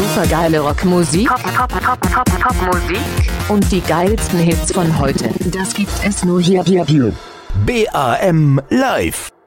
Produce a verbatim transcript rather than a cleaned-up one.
supergeile Rockmusik, Pop, Pop, Pop, Pop, Popmusik und die geilsten Hits von heute. Das gibt es nur hier, hier, hier. B A M Live.